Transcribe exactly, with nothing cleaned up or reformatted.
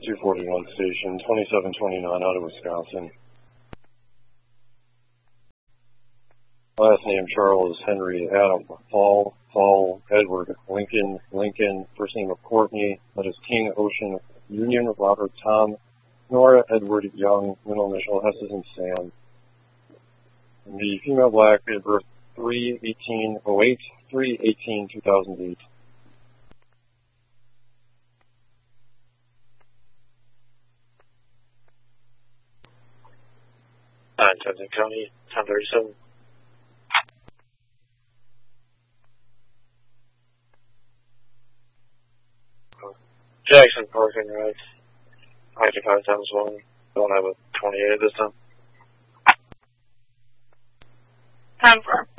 two forty-one station, twenty-seven twenty-nine out of Wisconsin. Last name Charles Henry Adam Paul Paul Edward Lincoln Lincoln. First name of Courtney. That is King Ocean Union Robert Tom Nora Edward Young. Middle initial Hess and Sam. And the female black date of birth three eighteen oh eight, three eighteen two thousand eight. Uh, Jefferson County, ten thirty-seven. Jackson Parking Ride. Occupied times one. Don't have a twenty-eight this time. Confirm.